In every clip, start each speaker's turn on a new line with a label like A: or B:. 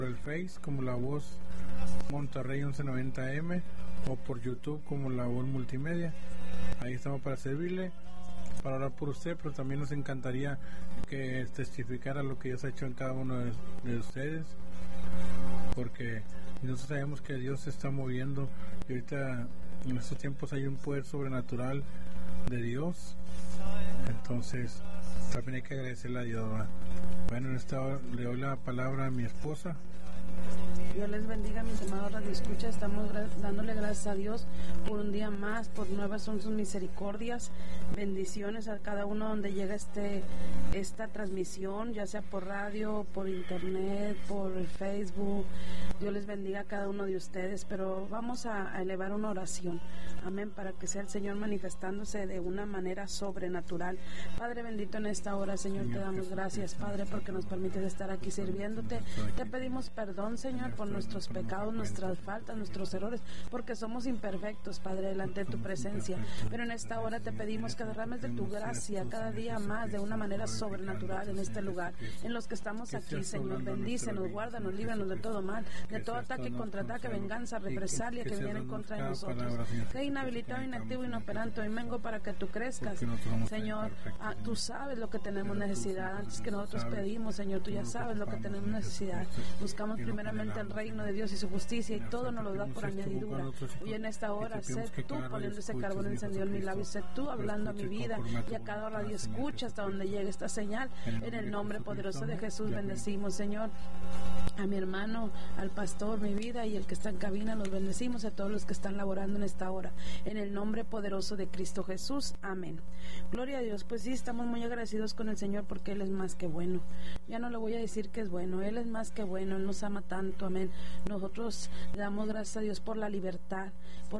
A: por el Face como La Voz Monterrey 1190M o por YouTube como La Voz Multimedia. Ahí estamos para servirle, para orar por usted, pero también nos encantaría que testificara lo que Dios ha hecho en cada uno de ustedes, porque nosotros sabemos que Dios se está moviendo y ahorita en estos tiempos hay un poder sobrenatural de Dios. Entonces también hay que agradecerle a Dios, ¿verdad? Bueno, en esta hora le doy la palabra a mi esposa.
B: Dios les bendiga, mis amados radioescuchas. Estamos dándole gracias a Dios por un día más, por nuevas son sus misericordias. Bendiciones a cada uno donde llega esta transmisión, ya sea por radio, por internet, por el Facebook. Dios les bendiga a cada uno de ustedes, pero vamos a elevar una oración, amén, para que sea el Señor manifestándose de una manera sobrenatural. Padre bendito, en esta hora, Señor, te damos gracias, Padre, porque nos permites estar aquí sirviéndote. Te pedimos perdón, Señor, por nuestros pecados, nuestras faltas, nuestros errores, porque somos imperfectos, Padre, delante de tu presencia. Pero en esta hora te pedimos que derrames de tu gracia cada día más de una manera sobrenatural en este lugar, en los que estamos aquí, Señor. Bendícenos, guárdanos, líbranos de todo mal, de todo ataque y contraataque, venganza, represalia que viene en contra de nosotros. Que inhabilitado, inactivo, inoperante, hoy vengo para que tú crezcas, Señor. Tú sabes lo que tenemos necesidad. Antes que nosotros pedimos, Señor, tú ya sabes lo que tenemos necesidad. Buscamos primeramente el reino de Dios y su justicia, y todo nos lo da por añadidura. Hoy en esta hora, sé tú poniendo ese carbón encendido en mi labio, sé tú hablando a mi vida y a cada radio escucha hasta donde llegue esta señal. En el nombre poderoso de Jesús bendecimos, Señor, a mi hermano, al pastor, mi vida, y el que está en cabina. Los bendecimos a todos los que están laborando en esta hora, en el nombre poderoso de Cristo Jesús, amén. Gloria a Dios. Pues sí, estamos muy agradecidos con el Señor, porque Él es más que bueno. Ya no le voy a decir que es bueno, Él es más que bueno, Él nos ama tanto, amén. Nosotros le damos gracias a Dios por la libertad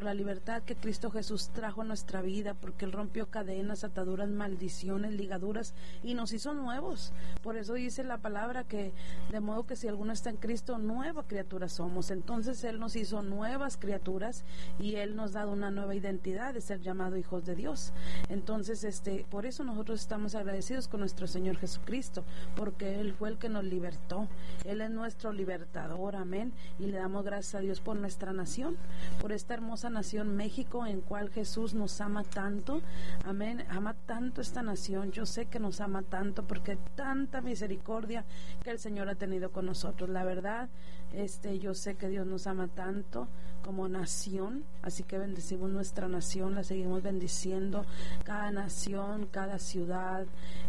B: que Cristo Jesús trajo a nuestra vida, porque Él rompió cadenas, ataduras, maldiciones, ligaduras, y nos hizo nuevos. Por eso dice la palabra que de modo que si alguno está en Cristo, nueva criatura somos. Entonces Él nos hizo nuevas criaturas y Él nos ha dado una nueva identidad de ser llamados hijos de Dios. Entonces por eso nosotros estamos agradecidos con nuestro Señor Jesucristo, porque Él fue el que nos libertó. Él es nuestro libertador, amén. Y le damos gracias a Dios por nuestra nación, por esta hermosa nación México, en cual Jesús nos ama tanto, amén. Ama tanto esta nación. Yo sé que nos ama tanto porque tanta misericordia que el Señor ha tenido con nosotros. La verdad, yo sé que Dios nos ama tanto como nación, así que bendecimos nuestra nación, la seguimos bendiciendo, cada nación, cada ciudad,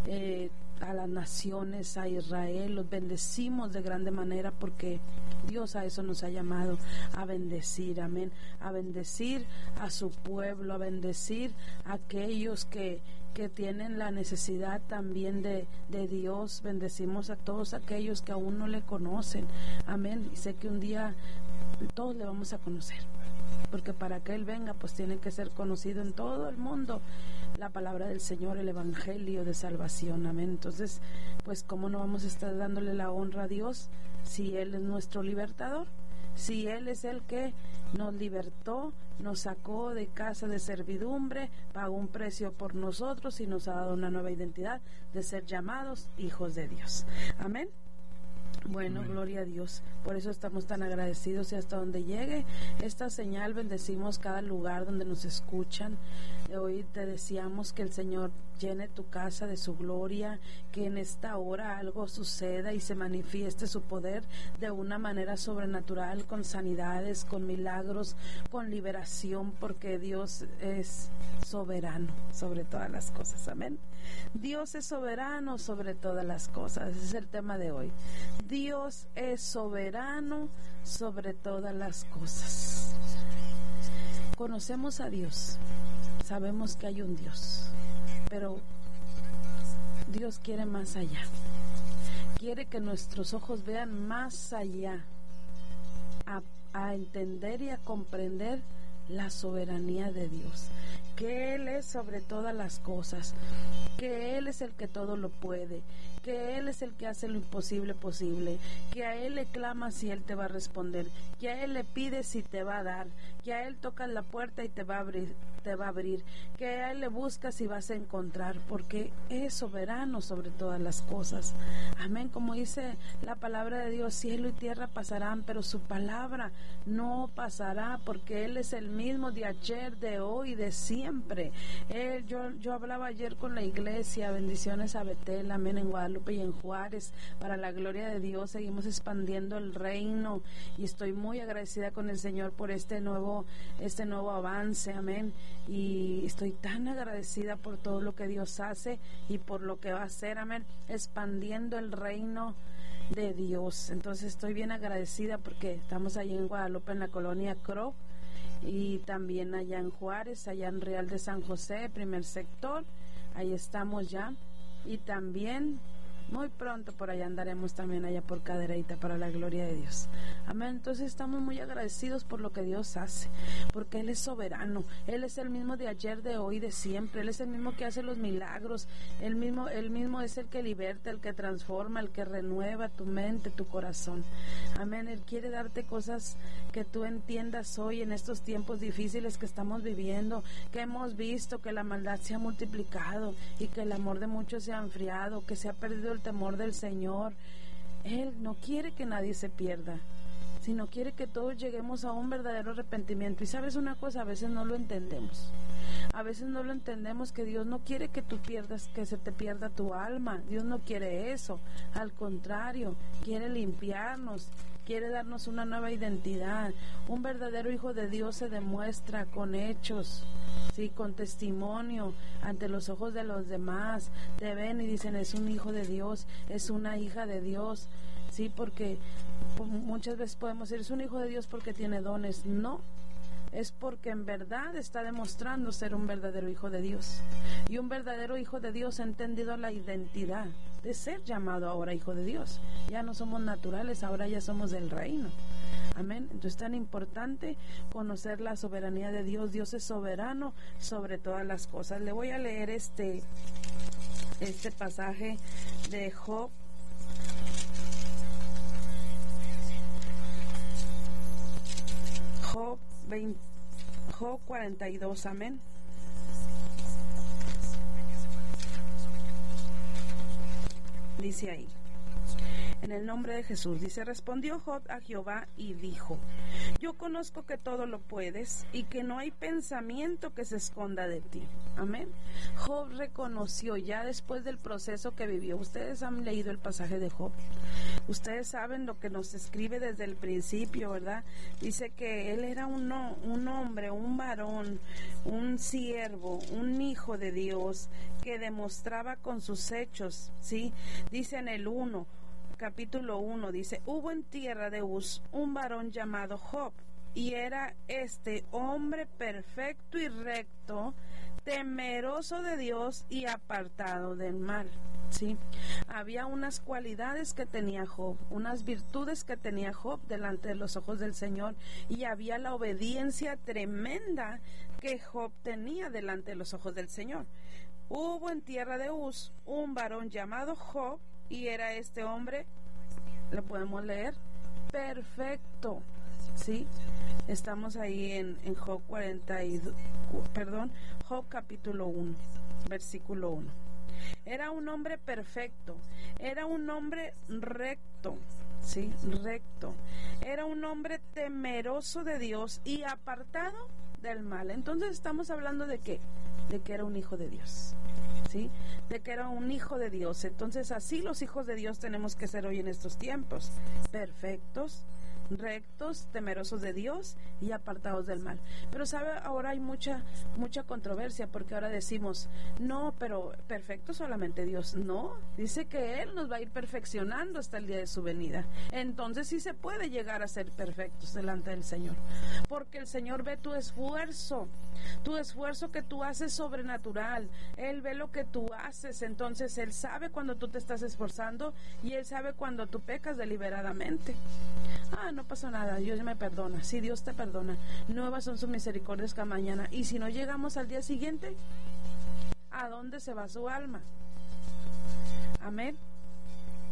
B: a las naciones, a Israel, los bendecimos de grande manera, porque Dios a eso nos ha llamado, a bendecir, amén, a bendecir a su pueblo, a bendecir a aquellos que tienen la necesidad también de Dios. Bendecimos a todos aquellos que aún no le conocen, amén, y sé que un día todos le vamos a conocer, porque para que Él venga, pues tiene que ser conocido en todo el mundo la palabra del Señor, el evangelio de salvación, amén. Entonces, pues cómo no vamos a estar dándole la honra a Dios si Él es nuestro libertador, si Él es el que nos libertó, nos sacó de casa de servidumbre, pagó un precio por nosotros y nos ha dado una nueva identidad de ser llamados hijos de Dios, amén. Bueno, amén. Gloria a Dios. Por eso estamos tan agradecidos, y hasta donde llegue esta señal bendecimos cada lugar donde nos escuchan. Hoy te deseamos que el Señor llene tu casa de su gloria, que en esta hora algo suceda y se manifieste su poder de una manera sobrenatural, con sanidades, con milagros, con liberación, porque Dios es soberano sobre todas las cosas, amén. Dios es soberano sobre todas las cosas. Ese es el tema de hoy. Dios es soberano sobre todas las cosas. Conocemos a Dios, sabemos que hay un Dios, pero Dios quiere más allá. Quiere que nuestros ojos vean más allá, a entender y a comprender la soberanía de Dios, que Él es sobre todas las cosas, que Él es el que todo lo puede, que Él es el que hace lo imposible posible, que a Él le clamas y Él te va a responder, que a Él le pides y te va a dar, que a Él tocas la puerta y te va a abrir, que a Él le buscas y vas a encontrar, porque es soberano sobre todas las cosas. Amén. Como dice la palabra de Dios, cielo y tierra pasarán, pero su palabra no pasará, porque Él es el mismo de ayer, de hoy, de siempre. Yo hablaba ayer con la iglesia, bendiciones a Betel, amén, en Guadalupe y en Juárez, para la gloria de Dios seguimos expandiendo el reino, y estoy muy agradecida con el Señor por este nuevo avance, amén, y estoy tan agradecida por todo lo que Dios hace y por lo que va a hacer, amén, expandiendo el reino de Dios. Entonces estoy bien agradecida porque estamos allí en Guadalupe, en la colonia Crow, y también allá en Juárez, allá en Real de San José, primer sector, ahí estamos ya, y también muy pronto por allá andaremos también allá por Cadereyta, para la gloria de Dios. Amén. Entonces estamos muy agradecidos por lo que Dios hace, porque Él es soberano. Él es el mismo de ayer, de hoy, de siempre. Él es el mismo que hace los milagros. Él mismo es el que liberta, el que transforma, el que renueva tu mente, tu corazón. Amén. Él quiere darte cosas que tú entiendas hoy en estos tiempos difíciles que estamos viviendo, que hemos visto que la maldad se ha multiplicado y que el amor de muchos se ha enfriado, que se ha perdido el temor del Señor. Él no quiere que nadie se pierda, sino quiere que todos lleguemos a un verdadero arrepentimiento. Y sabes una cosa, a veces no lo entendemos. A veces no lo entendemos, que Dios no quiere que tú pierdas, que se te pierda tu alma. Dios no quiere eso. Al contrario, quiere limpiarnos, quiere darnos una nueva identidad. Un verdadero hijo de Dios se demuestra con hechos, sí, con testimonio ante los ojos de los demás. Te ven y dicen, es un hijo de Dios, es una hija de Dios. Sí, porque muchas veces podemos decir, es un hijo de Dios porque tiene dones. No, es porque en verdad está demostrando ser un verdadero hijo de Dios. Y un verdadero hijo de Dios ha entendido la identidad de ser llamado ahora hijo de Dios. Ya no somos naturales, ahora ya somos del reino. Amén. Entonces es tan importante conocer la soberanía de Dios. Dios es soberano sobre todas las cosas. Le voy a leer este pasaje de Job. Job 42, amén. Dice ahí, en el nombre de Jesús, dice, respondió Job a Jehová y dijo, yo conozco que todo lo puedes y que no hay pensamiento que se esconda de ti. Amén. Job reconoció ya después del proceso que vivió. Ustedes han leído el pasaje de Job. Ustedes saben lo que nos escribe desde el principio, ¿verdad? Dice que él era un hombre, un varón, un siervo, un hijo de Dios que demostraba con sus hechos, ¿sí? Dice en el capítulo 1, dice, hubo en tierra de Uz un varón llamado Job, y era este hombre perfecto y recto, temeroso de Dios y apartado del mal. Sí, había unas cualidades que tenía Job, unas virtudes que tenía Job delante de los ojos del Señor, y había la obediencia tremenda que Job tenía delante de los ojos del Señor. Hubo en tierra de Uz un varón llamado Job, y era este hombre, lo podemos leer, perfecto. Sí, estamos ahí en Job Job capítulo 1, versículo 1. Era un hombre perfecto, era un hombre recto, sí, recto. Era un hombre temeroso de Dios y apartado del mal. Entonces estamos hablando de qué? De que era un hijo de Dios. ¿Sí? De que era un hijo de Dios. Entonces así los hijos de Dios tenemos que ser hoy en estos tiempos, perfectos, rectos, temerosos de Dios y apartados del mal. Pero sabe, ahora hay mucha controversia, porque ahora decimos, no, pero perfecto solamente Dios. No, dice que Él nos va a ir perfeccionando hasta el día de su venida. Entonces sí se puede llegar a ser perfectos delante del Señor, porque el Señor ve tu esfuerzo que tú haces sobrenatural. Él ve lo que tú haces. Entonces Él sabe cuando tú te estás esforzando, y Él sabe cuando tú pecas deliberadamente. No pasa nada, Dios me perdona. Sí, Dios te perdona. Nuevas son sus misericordias cada mañana. Y si no llegamos al día siguiente, ¿a dónde se va su alma? Amén.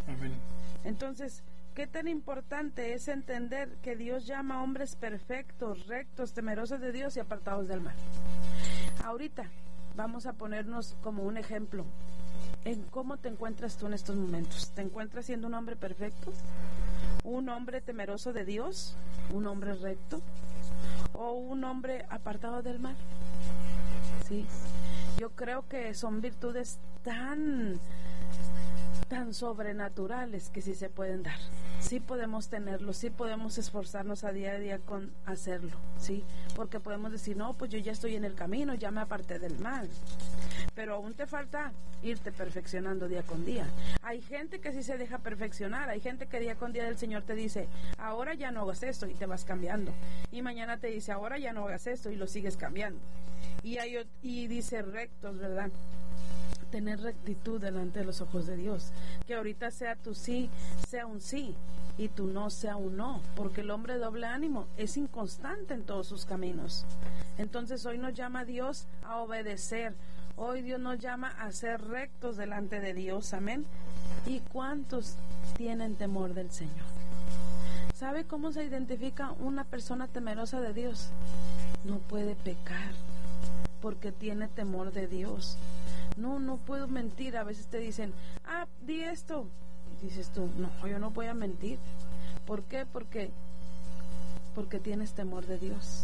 A: Amén.
B: Entonces, ¿qué tan importante es entender que Dios llama a hombres perfectos, rectos, temerosos de Dios y apartados del mal? Ahorita vamos a ponernos como un ejemplo en cómo te encuentras tú en estos momentos. ¿Te encuentras siendo un hombre perfecto? ¿Un hombre temeroso de Dios? ¿Un hombre recto? ¿O un hombre apartado del mal? Sí, yo creo que son virtudes tan sobrenaturales que sí se pueden dar. Sí podemos tenerlo, sí podemos esforzarnos a día con hacerlo, sí, porque podemos decir, no, pues yo ya estoy en el camino, ya me aparté del mal, pero aún te falta irte perfeccionando día con día. Hay gente que sí se deja perfeccionar, hay gente que día con día el Señor te dice, ahora ya no hagas esto, y te vas cambiando, y mañana te dice, ahora ya no hagas esto, y lo sigues cambiando, y dice rectos, ¿verdad? Tener rectitud delante de los ojos de Dios, que ahorita sea tu sí, sea un sí, y tu no sea un no, porque el hombre de doble ánimo es inconstante en todos sus caminos. Entonces hoy nos llama Dios a obedecer, hoy Dios nos llama a ser rectos delante de Dios, amén. ¿Y cuántos tienen temor del Señor? ¿Sabe cómo se identifica una persona temerosa de Dios? No puede pecar, porque tiene temor de Dios. No puedo mentir. A veces te dicen, di esto, y dices tú, no, yo no voy a mentir. ¿Por qué? Porque tienes temor de Dios.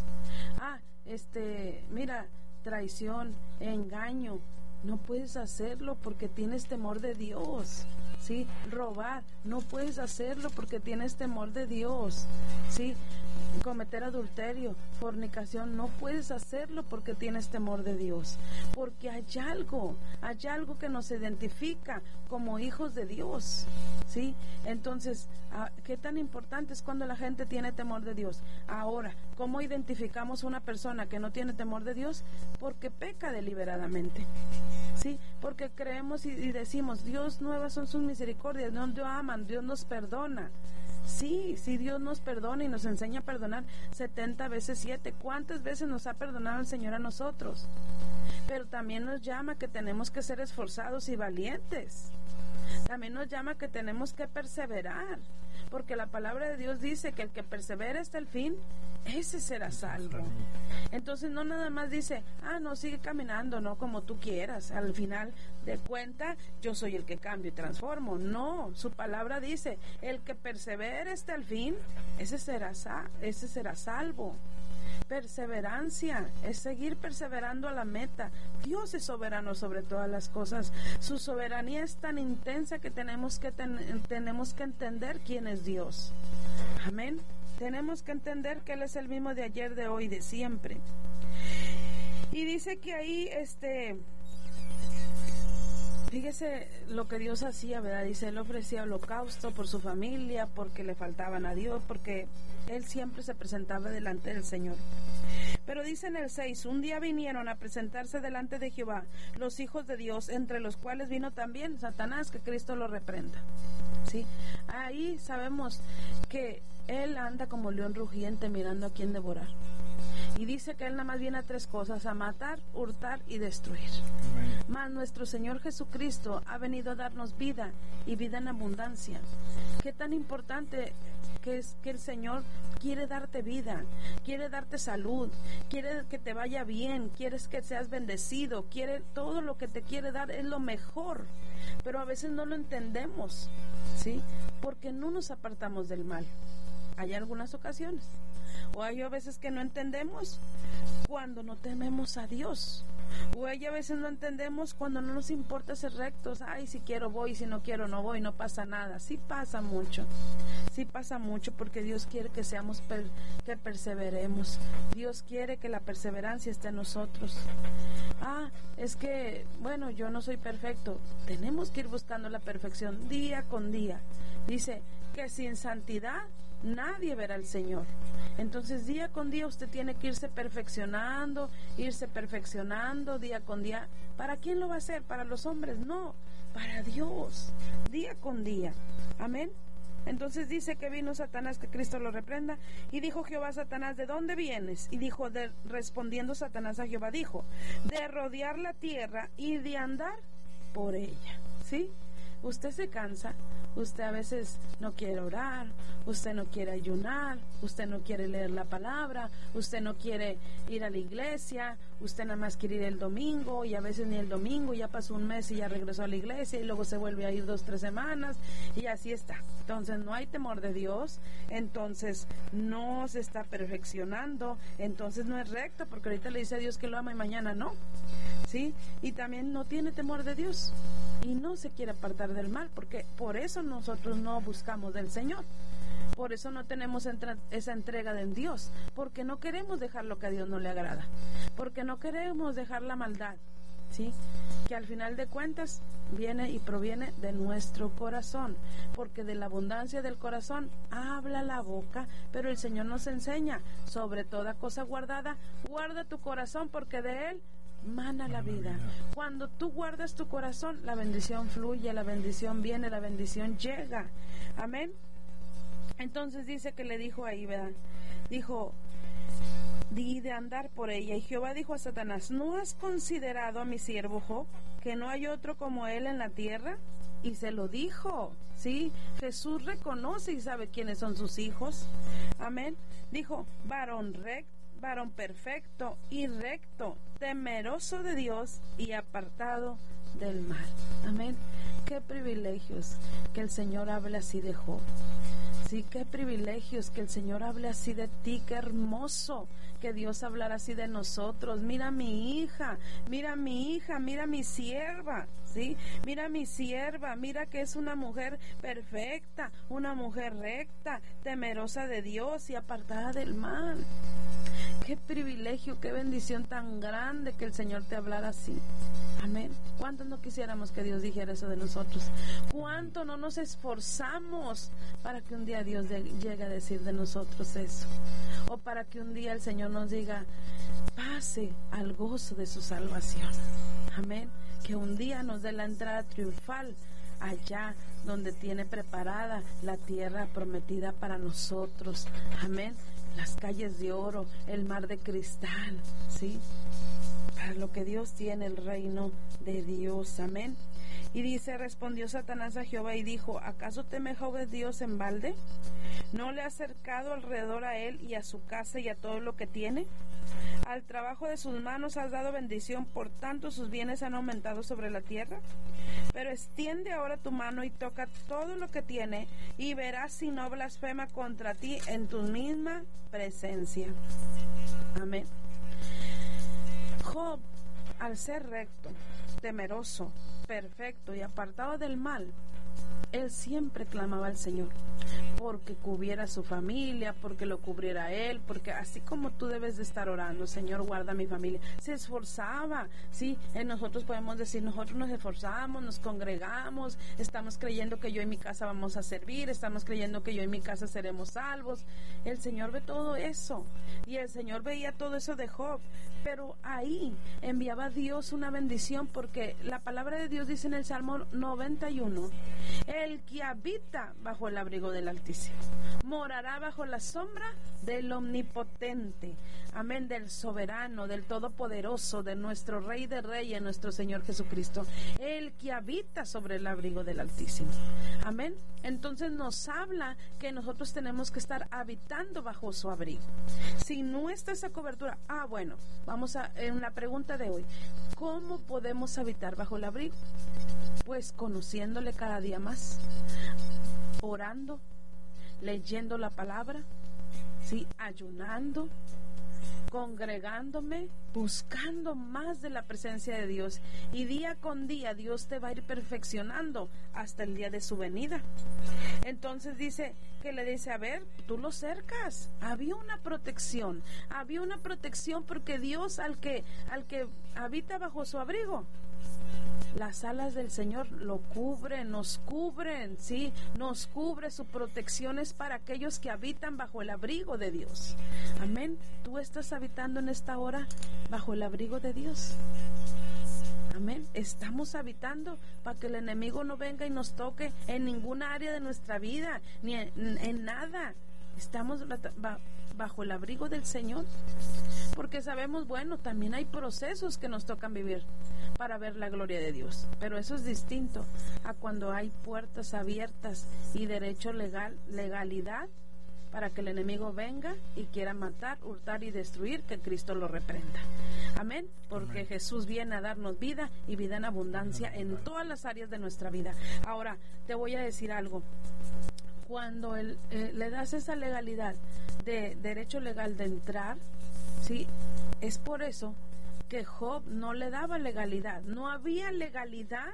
B: Mira, traición, engaño, no puedes hacerlo porque tienes temor de Dios. ¿Sí? Robar, no puedes hacerlo porque tienes temor de Dios. ¿Sí? Cometer adulterio, fornicación, no puedes hacerlo porque tienes temor de Dios, porque hay algo que nos identifica como hijos de Dios, ¿sí? Entonces, ¿qué tan importante es cuando la gente tiene temor de Dios? Ahora, ¿cómo identificamos una persona que no tiene temor de Dios? Porque peca deliberadamente, ¿sí? Porque creemos y decimos, Dios, nuevas son sus misericordias, Dios aman, Dios nos perdona. Sí, Dios nos perdona y nos enseña a perdonar 70 veces 7. ¿Cuántas veces nos ha perdonado el Señor a nosotros? Pero también nos llama que tenemos que ser esforzados y valientes. También nos llama que tenemos que perseverar, porque la palabra de Dios dice que el que persevera hasta el fin, ese será salvo. Entonces no nada más dice, no, sigue caminando, no como tú quieras, al final de cuenta yo soy el que cambio y transformo. No, su palabra dice, el que persevera hasta el fin, ese será salvo. Perseverancia es seguir perseverando a la meta. Dios es soberano sobre todas las cosas. Su soberanía es tan intensa que tenemos que entender quién es Dios. Amén. Tenemos que entender que Él es el mismo de ayer, de hoy, de siempre. Y dice que ahí, fíjese lo que Dios hacía, ¿verdad? Dice, Él ofrecía holocausto por su familia, porque le faltaban a Dios, porque Él siempre se presentaba delante del Señor. Pero dice en el 6, un día vinieron a presentarse delante de Jehová los hijos de Dios, entre los cuales vino también Satanás, que Cristo lo reprenda. ¿Sí? Ahí sabemos que Él anda como león rugiente mirando a quién devorar. Y dice que Él nada más viene a 3 cosas, a matar, hurtar y destruir. Mas nuestro Señor Jesucristo ha venido a darnos vida y vida en abundancia. Qué tan importante que es que el Señor quiere darte vida, quiere darte salud, quiere que te vaya bien, quieres que seas bendecido, quiere todo lo que te quiere dar es lo mejor, pero a veces no lo entendemos, ¿sí? Porque no nos apartamos del mal. Hay algunas ocasiones, o hay a veces que no entendemos cuando no tememos a Dios, o hay a veces no entendemos cuando no nos importa ser rectos. Si quiero voy, si no quiero no voy, no pasa nada. Sí pasa mucho, porque Dios quiere que seamos que perseveremos. Dios quiere que la perseverancia esté en nosotros. Es que, bueno, yo no soy perfecto. Tenemos que ir buscando la perfección día con día. Dice que sin santidad nadie verá al Señor. Entonces día con día usted tiene que irse perfeccionando día con día. ¿Para quién lo va a hacer? ¿Para los hombres? No, para Dios, día con día. Amén. Entonces dice que vino Satanás, que Cristo lo reprenda, y dijo Jehová a Satanás, ¿de dónde vienes? Y dijo, respondiendo Satanás a Jehová, dijo, de rodear la tierra y de andar por ella. ¿Sí? Usted se cansa, usted a veces no quiere orar, usted no quiere ayunar, usted no quiere leer la palabra, usted no quiere ir a la iglesia, usted nada más quiere ir el domingo y a veces ni el domingo, ya pasó un mes y ya regresó a la iglesia y luego se vuelve a ir 2, 3 semanas y así está. Entonces no hay temor de Dios, entonces no se está perfeccionando, entonces no es recto, porque ahorita le dice a Dios que lo ama y mañana no, ¿sí? Y también no tiene temor de Dios y no se quiere apartar del mal, porque por eso nosotros no buscamos del Señor. Por eso no tenemos esa entrega en Dios, porque no queremos dejar lo que a Dios no le agrada, porque no queremos dejar la maldad, ¿sí? Que al final de cuentas viene y proviene de nuestro corazón, porque de la abundancia del corazón habla la boca, pero el Señor nos enseña, sobre toda cosa guardada, guarda tu corazón, porque de él mana la vida. Cuando tú guardas tu corazón, la bendición fluye, la bendición viene, la bendición llega. Amén. Entonces dice que le dijo ahí, ¿verdad? Dijo, di de andar por ella. Y Jehová dijo a Satanás, ¿no has considerado a mi siervo Job, que no hay otro como él en la tierra? Y se lo dijo, ¿sí? Jesús reconoce y sabe quiénes son sus hijos. Amén. Dijo, varón recto, varón perfecto y recto, temeroso de Dios y apartado del mal. Amén. Qué privilegios que el Señor hable así de Job. Sí, qué privilegios que el Señor hable así de ti, qué hermoso que Dios hablara así de nosotros. Mira a mi hija, mira a mi hija, mira a mi sierva, ¿sí? Mira a mi sierva, mira que es una mujer perfecta, una mujer recta, temerosa de Dios y apartada del mal. Qué privilegio, qué bendición tan grande que el Señor te hablara así. Amén. ¿Cuántos no quisiéramos que Dios dijera eso de nosotros? ¿Cuánto no nos esforzamos para que un día Dios llegue a decir de nosotros eso? O para que un día el Señor nos diga, pase al gozo de su salvación. Amén. Que un día nos dé la entrada triunfal allá donde tiene preparada la tierra prometida para nosotros. Amén. Las calles de oro, el mar de cristal, ¿sí? Para lo que Dios tiene, el reino de Dios. Amén. Y dice, respondió Satanás a Jehová y dijo, ¿acaso teme Jehová Dios en balde? ¿No le ha cercado alrededor a él y a su casa y a todo lo que tiene? Al trabajo de sus manos has dado bendición, por tanto sus bienes han aumentado sobre la tierra. Pero extiende ahora tu mano y toca todo lo que tiene, y verás si no blasfema contra ti en tu misma presencia. Amén. Job, al ser recto, temeroso, perfecto y apartado del mal, él siempre clamaba al Señor porque cubriera a su familia, porque lo cubriera a él, porque así como tú debes de estar orando, Señor, guarda a mi familia. Se esforzaba, ¿sí? Nosotros podemos decir, nosotros nos esforzamos, nos congregamos, estamos creyendo que yo en mi casa vamos a servir, estamos creyendo que yo en mi casa seremos salvos. El Señor ve todo eso, y el Señor veía todo eso de Job, pero ahí enviaba Dios una bendición, porque la palabra de Dios dice en el Salmo 91, el que habita bajo el abrigo del Altísimo morará bajo la sombra del Omnipotente. Amén, del soberano, del todopoderoso, de nuestro Rey de Reyes, nuestro Señor Jesucristo, el que habita sobre el abrigo del Altísimo. Amén. Entonces nos habla que nosotros tenemos que estar habitando bajo su abrigo. Si no está esa cobertura, bueno, vamos en la pregunta de hoy, ¿cómo podemos habitar bajo el abrigo? Pues conociéndole cada día más, orando, leyendo la palabra, ¿sí? Ayunando, congregándome, buscando más de la presencia de Dios, y día con día Dios te va a ir perfeccionando hasta el día de su venida. Entonces dice que le dice, a ver, tú lo cercas. Había una protección porque Dios al que habita bajo su abrigo, las alas del Señor lo cubren, nos cubren, ¿sí? Nos cubre, su protección es para aquellos que habitan bajo el abrigo de Dios. Amén. ¿Tú estás habitando en esta hora bajo el abrigo de Dios? Amén. Estamos habitando para que el enemigo no venga y nos toque en ninguna área de nuestra vida, ni en nada. ¿Estamos bajo el abrigo del Señor? Porque sabemos, bueno, también hay procesos que nos tocan vivir para ver la gloria de Dios, pero eso es distinto a cuando hay puertas abiertas y derecho legalidad para que el enemigo venga y quiera matar, hurtar y destruir, que Cristo lo reprenda. Amén, porque
A: Amén.
B: Jesús viene a darnos vida y vida en abundancia en todas las áreas de nuestra vida. Ahora, te voy a decir algo. Cuando le das esa legalidad de derecho legal de entrar, ¿sí? Es por eso que Job no le daba legalidad. No había legalidad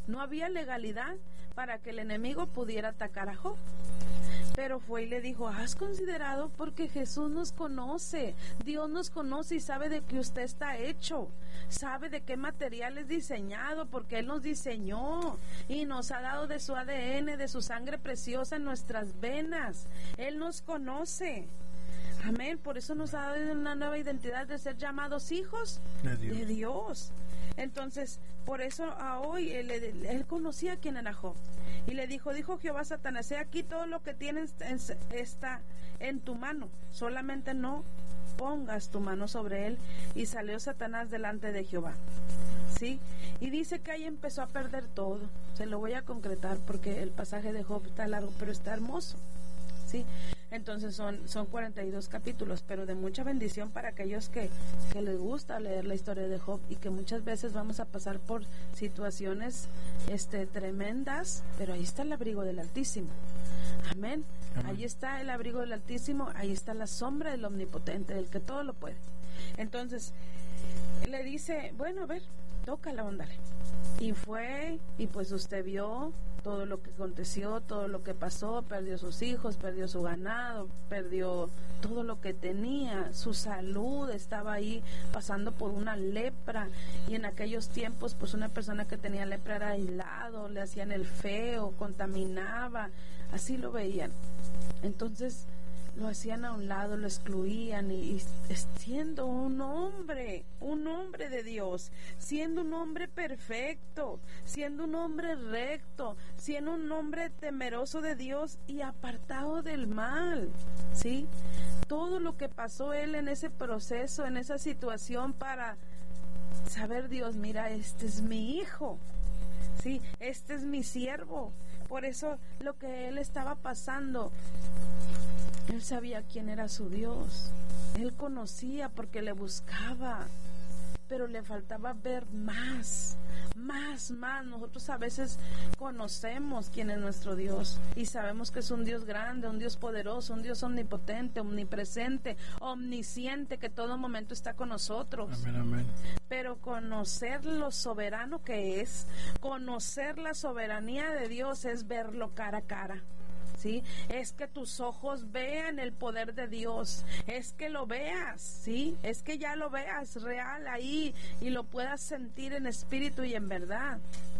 B: para que el enemigo pudiera atacar a Job. Pero fue y le dijo, ¿has considerado? Porque Jesús nos conoce, Dios nos conoce y sabe de qué usted está hecho, sabe de qué material es diseñado, porque Él nos diseñó y nos ha dado de su ADN, de su sangre preciosa en nuestras venas. Él nos conoce. Amén, por eso nos ha dado una nueva identidad de ser llamados hijos de Dios. Entonces, por eso a hoy él conocía quién era Job. Y le dijo Jehová a Satanás, he aquí todo lo que tienes está en tu mano, solamente no pongas tu mano sobre él. Y salió Satanás delante de Jehová. ¿Sí? Y dice que ahí empezó a perder todo. Se lo voy a concretar porque el pasaje de Job está largo, pero está hermoso. ¿Sí? Entonces son 42 capítulos, pero de mucha bendición para aquellos que les gusta leer la historia de Job, y que muchas veces vamos a pasar por situaciones tremendas, pero ahí está el abrigo del Altísimo. Amén.
A: Amén.
B: Ahí está el abrigo del Altísimo, ahí está la sombra del Omnipotente, del que todo lo puede. Entonces le dice, bueno, a ver, tócala, óndale. Y fue, y pues usted vio todo lo que aconteció, todo lo que pasó, perdió sus hijos, perdió su ganado, perdió todo lo que tenía, su salud, estaba ahí pasando por una lepra, y en aquellos tiempos pues una persona que tenía lepra era aislado, le hacían el feo, contaminaba, así lo veían. Entonces lo hacían a un lado, lo excluían, y siendo un hombre de Dios, siendo un hombre perfecto, siendo un hombre recto, siendo un hombre temeroso de Dios y apartado del mal, ¿sí? Todo lo que pasó él en ese proceso, en esa situación, para saber, Dios, mira, este es mi hijo, ¿sí? Este es mi siervo. Por eso lo que él estaba pasando, él sabía quién era su Dios. Él conocía porque le buscaba, pero le faltaba ver más. Nosotros a veces conocemos quién es nuestro Dios y sabemos que es un Dios grande, un Dios poderoso, un Dios omnipotente, omnipresente, omnisciente, que todo momento está con nosotros.
A: Amén, amén.
B: Pero conocer lo soberano que es, conocer la soberanía de Dios, es verlo cara a cara. ¿Sí? Es que tus ojos vean el poder de Dios, es que lo veas, ¿sí? Es que ya lo veas real ahí y lo puedas sentir en espíritu y en verdad.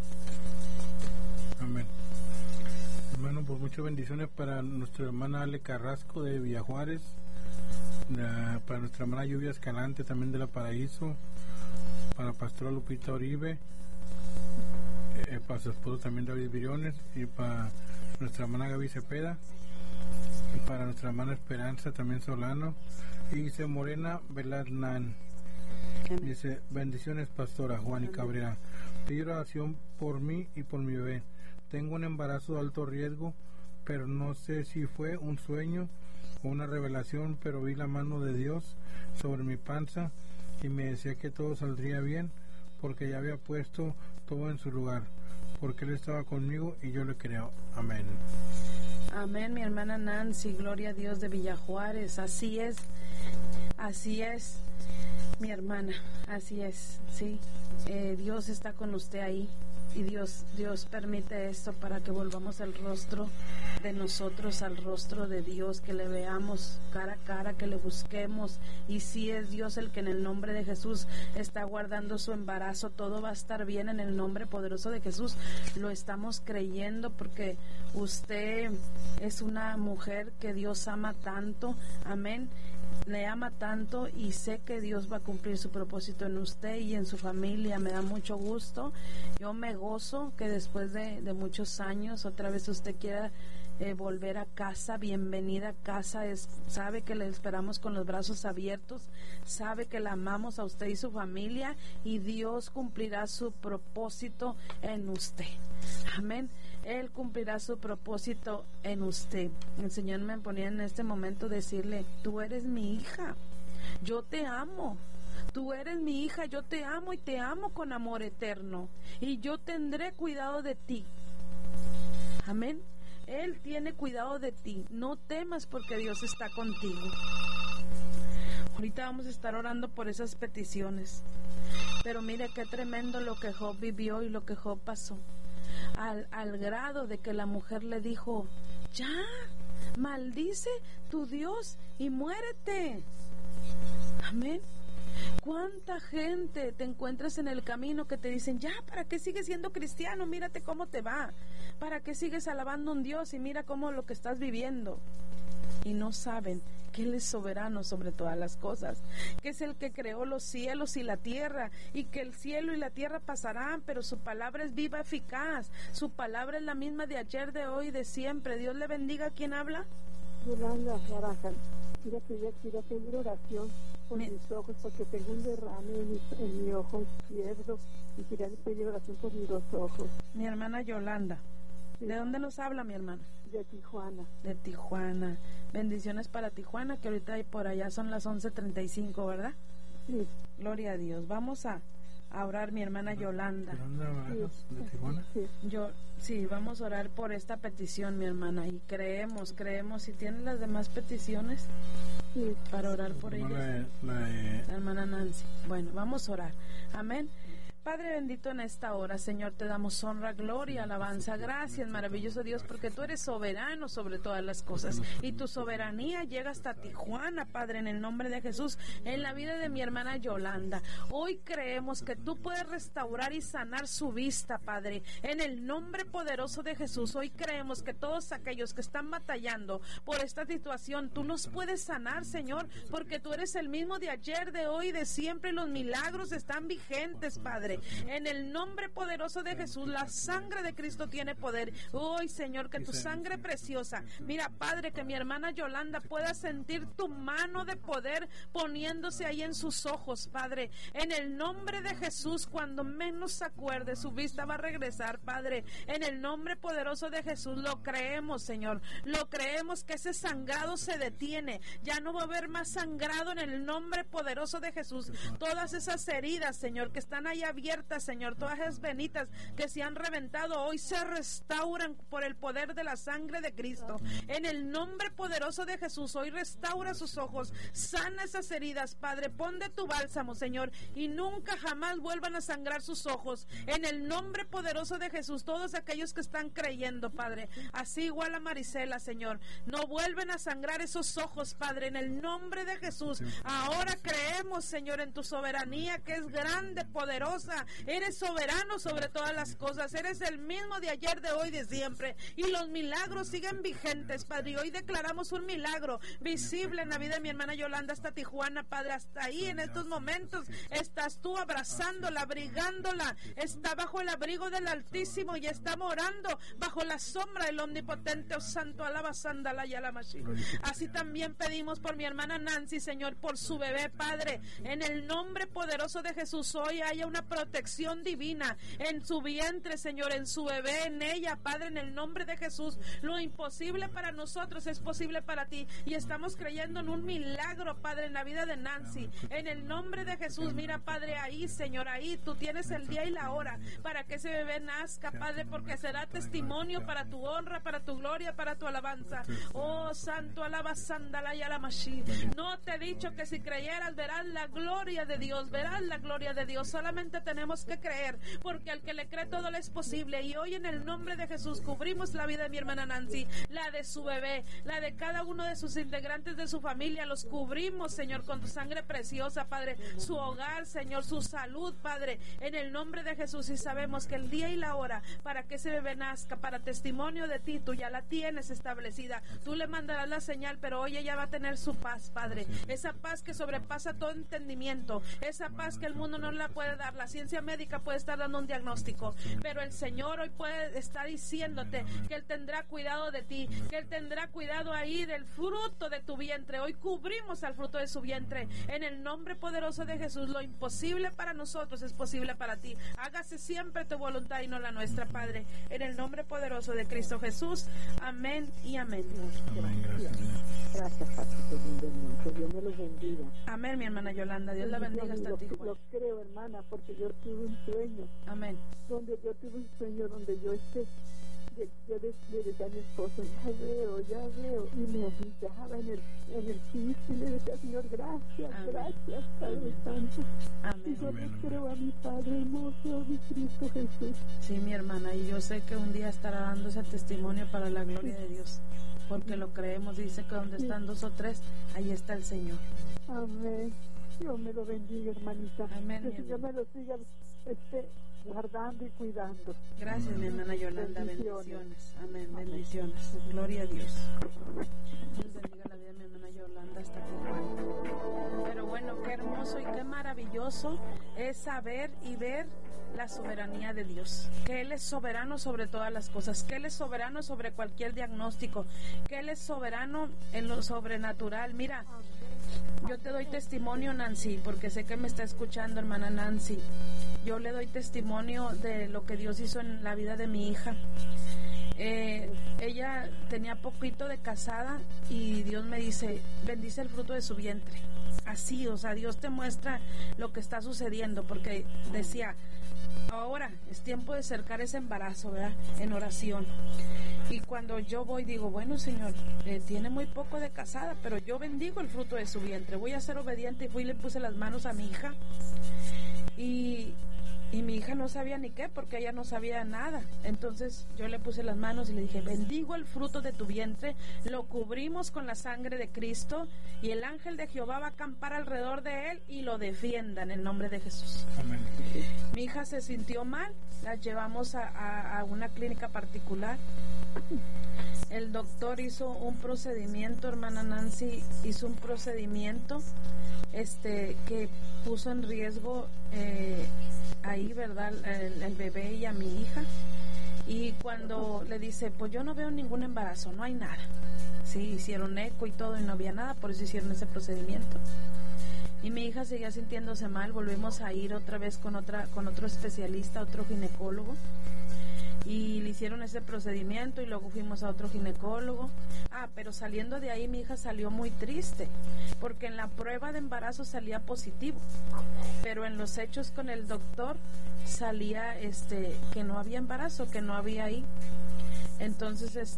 A: Amén. Hermano, pues muchas bendiciones para nuestra hermana Ale Carrasco de Villajuárez, para nuestra hermana Lluvia Escalante también de La Paraíso, para la pastora Lupita Oribe, para su esposo también David Viriones, y para nuestra hermana Gaby Cepeda, y para nuestra hermana Esperanza también Solano, y dice Morena Velasnan. Dice, bendiciones pastora Juan y Cabrera, pido oración por mí y por mi bebé. Tengo un embarazo de alto riesgo, pero no sé si fue un sueño o una revelación, pero vi la mano de Dios sobre mi panza y me decía que todo saldría bien, porque ya había puesto todo en su lugar, porque Él estaba conmigo y yo le creo. Amén.
B: Amén, mi hermana Nancy, gloria a Dios de Villajuárez. Así es, mi hermana, así es, sí. Dios está con usted ahí, y Dios permite esto para que volvamos el rostro de nosotros al rostro de Dios, que le veamos cara a cara, que le busquemos. Y si es Dios el que en el nombre de Jesús está guardando su embarazo, todo va a estar bien en el nombre poderoso de Jesús. Lo estamos creyendo porque usted es una mujer que Dios ama tanto. Amén. Le ama tanto, y sé que Dios va a cumplir su propósito en usted y en su familia. Me da mucho gusto. Yo me gozo que después de muchos años otra vez usted quiera volver a casa. Bienvenida a casa. Sabe que le esperamos con los brazos abiertos, sabe que la amamos a usted y su familia, y Dios cumplirá su propósito en usted. Amén. Él cumplirá su propósito en usted. El Señor me ponía en este momento decirle: tú eres mi hija, yo te amo. Tú eres mi hija, yo te amo y te amo con amor eterno, y yo tendré cuidado de ti. Amén. Él tiene cuidado de ti. No temas, porque Dios está contigo. Ahorita vamos a estar orando por esas peticiones. Pero mire qué tremendo lo que Job vivió y lo que Job pasó. Al grado de que la mujer le dijo: ya, maldice tu Dios y muérete. Amén. ¿Cuánta gente te encuentras en el camino que te dicen: ya, ¿para qué sigues siendo cristiano? Mírate cómo te va. ¿Para qué sigues alabando a un Dios y mira cómo lo que estás viviendo? Y no saben que Él es soberano sobre todas las cosas, que es el que creó los cielos y la tierra, y que el cielo y la tierra pasarán, pero su palabra es viva, eficaz. Su palabra es la misma de ayer, de hoy, de siempre. Dios le bendiga. ¿Quién habla?
C: Yolanda Barajas. Quería pedir oración por mis ojos, porque tengo un derrame en mi ojo izquierdo, y quería pedir oración por mis dos ojos.
B: Mi hermana Yolanda. Sí. ¿De dónde nos habla, mi hermana?
C: De Tijuana.
B: De Tijuana. Bendiciones para Tijuana, que ahorita por allá son las 11:35, ¿verdad?
C: Sí.
B: Gloria a Dios. Vamos a orar, mi hermana Yolanda.
A: Sí. ¿De Tijuana?
B: Sí, vamos a orar por esta petición, mi hermana, y creemos. Si tienen las demás peticiones,
C: sí,
B: para orar por ellas. La hermana Nancy. Bueno, vamos a orar. Amén. Padre bendito, en esta hora, Señor, te damos honra, gloria, alabanza. Gracias, maravilloso Dios, porque tú eres soberano sobre todas las cosas, y tu soberanía llega hasta Tijuana, Padre, en el nombre de Jesús, en la vida de mi hermana Yolanda. Hoy creemos que tú puedes restaurar y sanar su vista, Padre, en el nombre poderoso de Jesús. Hoy creemos que todos aquellos que están batallando por esta situación, tú los puedes sanar, Señor, porque tú eres el mismo de ayer, de hoy, de siempre. Los milagros están vigentes, Padre. En el nombre poderoso de Jesús, la sangre de Cristo tiene poder. Hoy, Señor, que tu sangre preciosa, mira, Padre, que mi hermana Yolanda pueda sentir tu mano de poder poniéndose ahí en sus ojos, Padre. En el nombre de Jesús, cuando menos se acuerde, su vista va a regresar, Padre. En el nombre poderoso de Jesús, lo creemos, Señor. Lo creemos que ese sangrado se detiene. Ya no va a haber más sangrado en el nombre poderoso de Jesús. Todas esas heridas, Señor, que están ahí abiertas, Señor, todas esas venitas que se han reventado, hoy se restauran por el poder de la sangre de Cristo. En el nombre poderoso de Jesús, hoy restaura sus ojos, sana esas heridas, Padre. Pon de tu bálsamo, Señor, y nunca jamás vuelvan a sangrar sus ojos. En el nombre poderoso de Jesús, todos aquellos que están creyendo, Padre, así igual a Marisela, Señor, no vuelven a sangrar esos ojos, Padre, en el nombre de Jesús. Ahora creemos, Señor, en tu soberanía, que es grande, poderosa. Eres soberano sobre todas las cosas. Eres el mismo de ayer, de hoy, de siempre. Y los milagros siguen vigentes, Padre. Y hoy declaramos un milagro visible en la vida de mi hermana Yolanda hasta Tijuana, Padre. Hasta ahí, en estos momentos, estás tú abrazándola, abrigándola. Está bajo el abrigo del Altísimo y está morando bajo la sombra del Omnipotente. Oh Santo, alaba, sándala y alama. Así también pedimos por mi hermana Nancy, Señor, por su bebé, Padre. En el nombre poderoso de Jesús, hoy haya una protección divina en su vientre, Señor, en su bebé, en ella, Padre, en el nombre de Jesús. Lo imposible para nosotros es posible para ti, y estamos creyendo en un milagro, Padre, en la vida de Nancy, en el nombre de Jesús. Mira, Padre, ahí, Señor, ahí tú tienes el día y la hora para que ese bebé nazca, Padre, porque será testimonio para tu honra, para tu gloria, para tu alabanza. Oh Santo, alaba, sándala y alamashi. No te he dicho que si creyeras verás la gloria de Dios, verás la gloria de Dios. Solamente tenemos que creer, porque al que le cree todo le es posible. Y hoy, en el nombre de Jesús, cubrimos la vida de mi hermana Nancy, la de su bebé, la de cada uno de sus integrantes de su familia. Los cubrimos, Señor, con tu sangre preciosa, Padre. Su hogar, Señor, su salud, Padre, en el nombre de Jesús. Y sabemos que el día y la hora para que ese bebé nazca, para testimonio de ti, tú ya la tienes establecida. Tú le mandarás la señal, pero hoy ella va a tener su paz, Padre. Esa paz que sobrepasa todo entendimiento, esa paz que el mundo no la puede dar. La ciencia médica puede estar dando un diagnóstico, pero el Señor hoy puede estar diciéndote que Él tendrá cuidado de ti, que Él tendrá cuidado ahí del fruto de tu vientre. Hoy cubrimos al fruto de su vientre en el nombre poderoso de Jesús. Lo imposible para nosotros es posible para ti. Hágase siempre tu voluntad y no la nuestra, Padre, en el nombre poderoso de Cristo Jesús. Amén y amén.
A: Amén, gracias, Señor.
C: Gracias, Pastor lindo, hermano. Que Dios me los bendiga.
B: Amén, mi hermana Yolanda. Dios la bendiga hasta ti.
C: Lo creo, hermana, porque yo tuve un sueño.
B: Amén.
C: Donde yo yo le decía a mi esposo, ya veo, y me humillaba en el piso y le decía, Señor, gracias,
B: amén.
C: Gracias, Padre Santo.
B: Amén.
C: Y yo
A: Amén.
C: le creo a mi Padre hermoso, mi Cristo Jesús.
B: Sí, mi hermana, y yo sé que un día estará dando ese testimonio para la gloria de Dios, porque lo creemos. Dice que donde están 2 o 3, ahí está el Señor.
C: Amén. Dios me lo bendiga, hermanita.
B: Amén,
C: Que el
B: mi
C: Señor
B: hermana.
C: me lo siga guardando y cuidando.
B: Gracias, mi hermana Yolanda.
C: Bendiciones.
B: Bendiciones. Amén. Bendiciones. Gloria a Dios. Dios bendiga la vida de mi hermana Yolanda hasta Tijuana. Pero bueno, qué hermoso y qué maravilloso es saber y ver la soberanía de Dios, que Él es soberano sobre todas las cosas, que Él es soberano sobre cualquier diagnóstico, que Él es soberano en lo sobrenatural. Mira, yo te doy testimonio, Nancy, porque sé que me está escuchando, hermana Nancy. Yo le doy testimonio de lo que Dios hizo en la vida de mi hija. Ella tenía poquito de casada y Dios me dice, bendice el fruto de su vientre. Así, o sea, Dios te muestra lo que está sucediendo, porque decía, ahora es tiempo de cercar ese embarazo, ¿verdad? En oración. Y cuando yo voy, digo, bueno, Señor, tiene muy poco de casada, pero yo bendigo el fruto de su vientre. Voy a ser obediente. Y fui y le puse las manos a mi hija. Y mi hija no sabía ni qué, porque ella no sabía nada. Entonces yo le puse las manos y le dije, bendigo el fruto de tu vientre, lo cubrimos con la sangre de Cristo, y el ángel de Jehová va a acampar alrededor de él y lo defienda en el nombre de Jesús.
A: Amén.
B: Mi hija se sintió mal, la llevamos a una clínica particular. El doctor hizo un procedimiento, hermana Nancy, hizo un procedimiento que puso en riesgo ahí, ¿verdad?, el bebé y a mi hija. Y cuando le dice, pues yo no veo ningún embarazo, no hay nada. Sí, hicieron eco y todo y no había nada, por eso hicieron ese procedimiento. Y mi hija seguía sintiéndose mal, volvimos a ir otra vez con otro especialista, otro ginecólogo. Y le hicieron ese procedimiento y luego fuimos a otro ginecólogo. Pero saliendo de ahí mi hija salió muy triste, porque en la prueba de embarazo salía positivo, pero en los hechos con el doctor salía que no había embarazo, que no había ahí. Entonces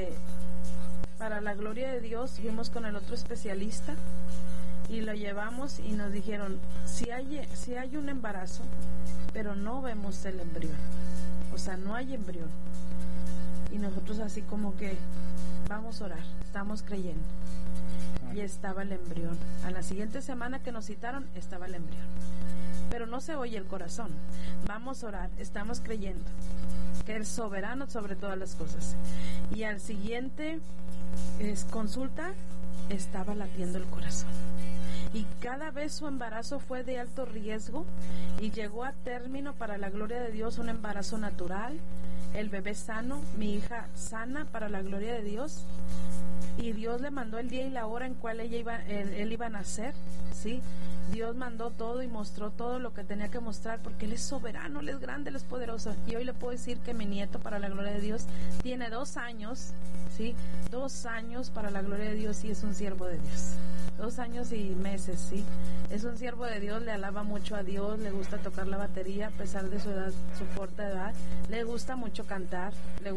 B: para la gloria de Dios fuimos con el otro especialista y lo llevamos y nos dijeron, si hay un embarazo, pero no vemos el embrión. O sea, no hay embrión. Y nosotros así como que vamos a orar, estamos creyendo. Y estaba el embrión. A la siguiente semana que nos citaron, estaba el embrión. Pero no se oye el corazón. Vamos a orar, estamos creyendo que es soberano sobre todas las cosas. Y al siguiente consulta, estaba latiendo el corazón. Y cada vez su embarazo fue de alto riesgo y llegó a término, para la gloria de Dios, un embarazo natural, el bebé sano, mi hija sana, para la gloria de Dios. Y Dios le mandó el día y la hora en cual él iba a nacer, ¿sí? Dios mandó todo y mostró todo lo que tenía que mostrar, porque Él es soberano, Él es grande, Él es poderoso. Y hoy le puedo decir que mi nieto, para la gloria de Dios, tiene 2 años, ¿sí? 2 años para la gloria de Dios, y es un siervo de Dios. 2 años y meses, ¿sí? Es un siervo de Dios, le alaba mucho a Dios, le gusta tocar la batería a pesar de su edad, su corta edad. Le gusta mucho cantar,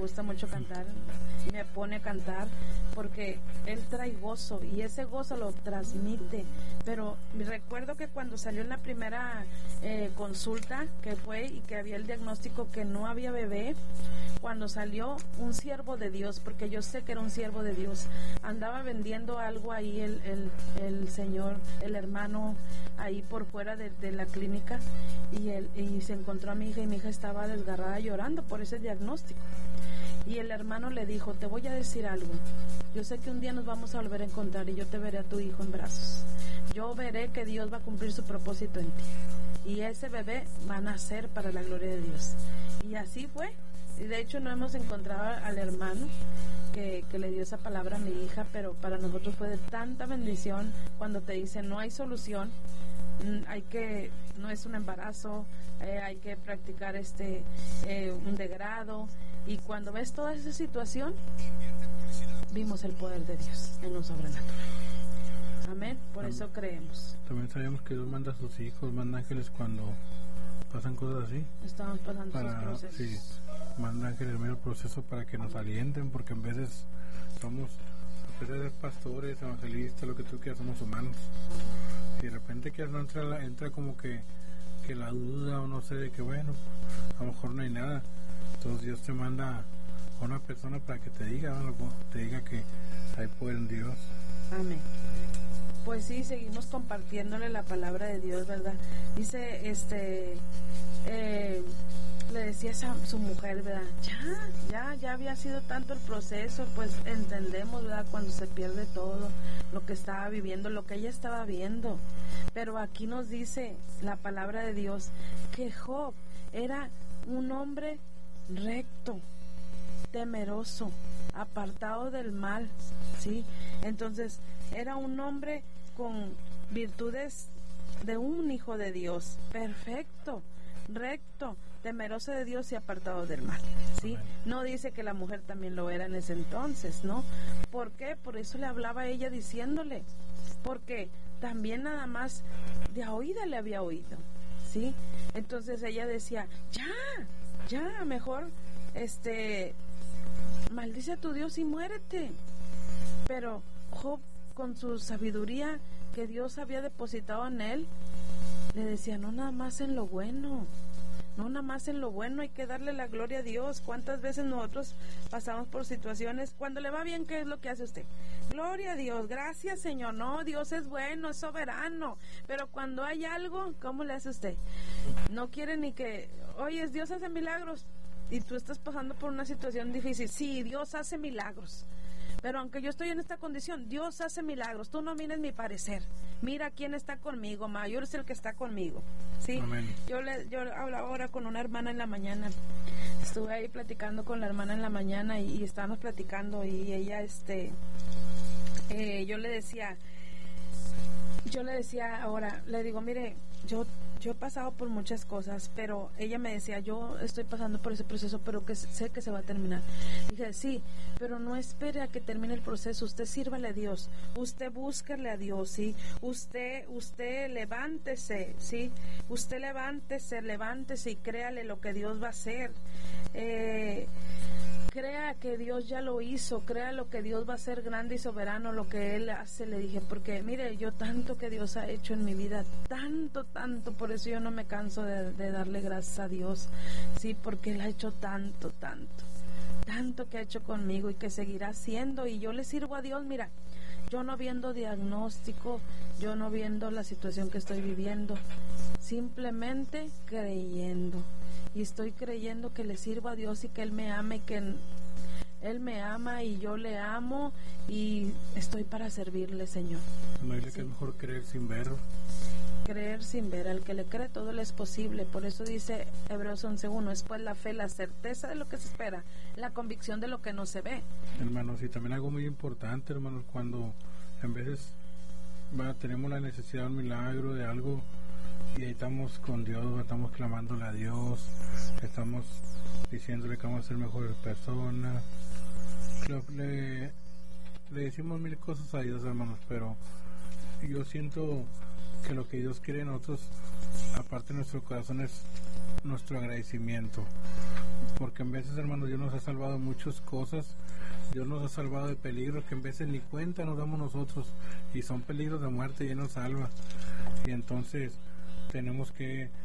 B: y me pone a cantar porque él trae gozo y ese gozo lo transmite. Pero recuerdo que cuando salió en la primera consulta que fue y que había el diagnóstico que no había bebé, cuando salió un siervo de Dios, porque yo sé que era un siervo de Dios, andaba vendiendo haciendo algo ahí el señor, el hermano, ahí por fuera de la clínica, y se encontró a mi hija, y mi hija estaba desgarrada llorando por ese diagnóstico. Y el hermano le dijo: te voy a decir algo, yo sé que un día nos vamos a volver a encontrar y yo te veré a tu hijo en brazos. Yo veré que Dios va a cumplir su propósito en ti, y ese bebé va a nacer para la gloria de Dios. Y así fue. Y de hecho no hemos encontrado al hermano que le dio esa palabra a mi hija, pero para nosotros fue de tanta bendición cuando te dicen no hay solución, no es un embarazo, hay que practicar un degrado. Y cuando ves toda esa situación, vimos el poder de Dios en lo sobrenatural. Amén, por eso creemos.
A: También sabemos que Dios manda a sus hijos, manda ángeles cuando pasan cosas así.
B: Estamos pasando esos procesos.
A: Sí, manda ángeles en medio del proceso para que nos alienten, porque en veces somos, a pesar de ser pastores, evangelistas, lo que tú quieras, somos humanos. Y de repente que no entra como que la duda, o no sé, de que bueno, a lo mejor no hay nada. Entonces Dios te manda a una persona para que te diga algo, te diga que hay poder en Dios.
B: Amén. Pues sí, seguimos compartiéndole la palabra de Dios, ¿verdad? Dice, le decía a su mujer, ¿verdad? Ya había sido tanto el proceso, pues entendemos, ¿verdad? Cuando se pierde todo, lo que estaba viviendo, lo que ella estaba viendo. Pero aquí nos dice la palabra de Dios que Job era un hombre recto, temeroso, apartado del mal, ¿sí? Entonces, era un hombre con virtudes de un hijo de Dios, perfecto, recto, temeroso de Dios y apartado del mal, ¿sí? No dice que la mujer también lo era en ese entonces, ¿no? ¿Por qué? Por eso le hablaba a ella diciéndole, porque también nada más de oída le había oído, ¿sí? Entonces ella decía, ya, mejor, maldice a tu Dios y muérete. Pero Job, con su sabiduría que Dios había depositado en él, le decía, no nada más en lo bueno, hay que darle la gloria a Dios. ¿Cuántas veces nosotros pasamos por situaciones? Cuando le va bien, ¿qué es lo que hace usted? Gloria a Dios, gracias Señor, no, Dios es bueno, es soberano. Pero cuando hay algo, ¿cómo le hace usted? No quiere ni que, oye, Dios hace milagros, y tú estás pasando por una situación difícil. Sí, Dios hace milagros, pero aunque yo estoy en esta condición, Dios hace milagros. Tú no mires mi parecer, mira quién está conmigo, mayor es el que está conmigo, ¿sí? Amén. Yo hablaba ahora con una hermana en la mañana, estuve ahí platicando con la hermana en la mañana, y estábamos platicando, y ella, yo le decía ahora, le digo, mire, yo he pasado por muchas cosas, pero ella me decía, yo estoy pasando por ese proceso, pero que sé que se va a terminar. Dije, sí, pero no espere a que termine el proceso, usted sírvale a Dios, usted búsquele a Dios, ¿sí? Usted levántese, ¿sí? Usted levántese y créale lo que Dios va a hacer. Crea que Dios ya lo hizo, crea lo que Dios va a hacer grande y soberano, lo que Él hace, le dije, porque mire, yo tanto que Dios ha hecho en mi vida, tanto, por eso yo no me canso de darle gracias a Dios, sí, porque Él ha hecho tanto que ha hecho conmigo y que seguirá haciendo, y yo le sirvo a Dios, mira, yo no viendo diagnóstico, yo no viendo la situación que estoy viviendo, simplemente creyendo. Y estoy creyendo que le sirvo a Dios y que Él me ama, y que Él me ama y yo le amo, y estoy para servirle, Señor.
A: No hay que es mejor creer sin ver.
B: Creer sin ver, al que le cree todo le es posible. Por eso dice Hebreos 11:1, es pues la fe, la certeza de lo que se espera, la convicción de lo que no se ve.
A: Hermanos, y también algo muy importante, hermanos, cuando en veces tenemos la necesidad de un milagro, de algo, y ahí estamos con Dios, estamos clamándole a Dios, estamos diciéndole que vamos a ser mejores personas, le decimos mil cosas a Dios, hermanos, pero yo siento que lo que Dios quiere en nosotros, aparte de nuestro corazón, es nuestro agradecimiento, porque en veces, hermanos, Dios nos ha salvado de muchas cosas, Dios nos ha salvado de peligros que en veces ni cuenta nos damos nosotros, y son peligros de muerte, y Él nos salva. Y entonces tenemos que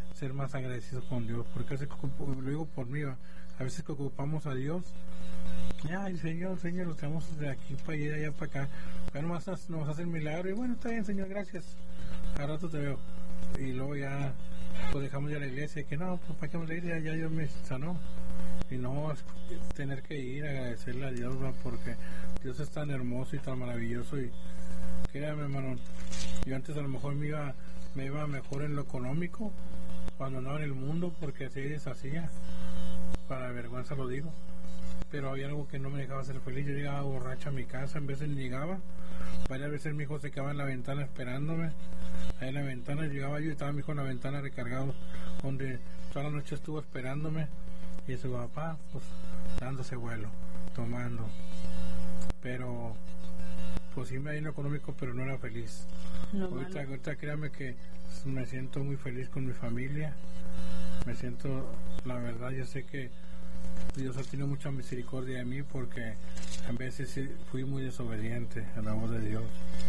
A: ser más agradecidos con Dios, porque lo digo por mí, a veces que ocupamos a Dios, ay Señor, lo tenemos de aquí para allá, de allá para acá, pero nos hace el milagro y bueno, está bien Señor, gracias, al rato te veo, y luego ya pues dejamos ya la iglesia, que no, pues para que la iglesia ya Dios me sanó, y no, es tener que ir a agradecerle a Dios, ¿va? Porque Dios es tan hermoso y tan maravilloso, y créame hermano, yo antes a lo mejor me iba mejor en lo económico, cuando no en el mundo, porque así deshacía, para vergüenza lo digo, pero había algo que no me dejaba ser feliz. Yo llegaba borracho a mi casa, en vez de llegaba, varias veces mi hijo se quedaba en la ventana esperándome, ahí en la ventana llegaba yo y estaba mi hijo en la ventana recargado, donde toda la noche estuvo esperándome, y su papá pues dándose vuelo, tomando, pero pues sí me iba en lo económico, pero no era feliz. Ahorita créame que me siento muy feliz con mi familia, me siento, la verdad, yo sé que Dios ha tenido mucha misericordia de mí, porque a veces fui muy desobediente a la voz de Dios.